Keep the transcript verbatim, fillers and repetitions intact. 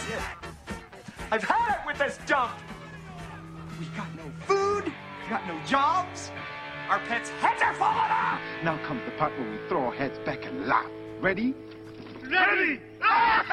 shit. I've had it with this dump. We got no food, we got no jobs. Our pets' heads are falling off. Now comes the part where we throw our heads back and laugh. Ready? Ready!